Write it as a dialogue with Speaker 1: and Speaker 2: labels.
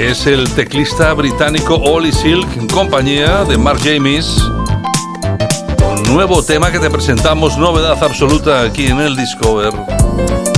Speaker 1: es el teclista británico Ollie Silk en compañía de Mark James. Un nuevo tema que te presentamos, novedad absoluta aquí en el Discover.